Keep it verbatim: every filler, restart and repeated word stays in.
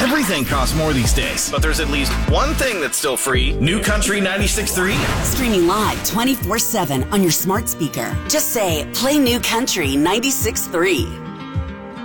Everything costs more these days, but there's at least one thing that's still free. New Country ninety-six point three. Streaming live twenty-four seven on your smart speaker. Just say, play New Country ninety-six point three.